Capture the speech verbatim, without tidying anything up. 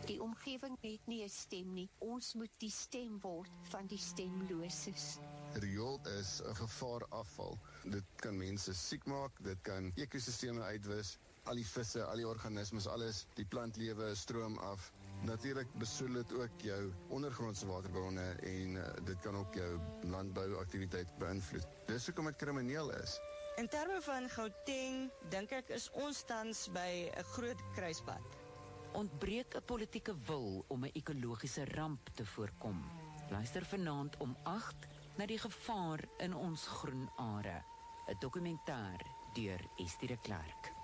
Die omgewing het nie 'n stem nie. Ons moet die stem word van die stemloses. Riool is 'n gevaarafval. Dit kan mense siek maak, dit kan ekosisteme uitwis, al die visse, al die organismes, alles, die plantlewe stroom af. Natuurlik besoedel dit ook jou ondergrondse waterbronne en uh, dit kan ook jou landbouaktiwiteit beïnvloed. Dis hoekom dit krimineel is. In terme van Gauteng, dink ek is ons tans by 'n groot kruispunt. Ontbreek 'n politieke wil om 'n ekologiese ramp te voorkom. Luister vanaand om agt na die gevaar in ons groen are. 'n Dokumentêr deur Estie de Klerk.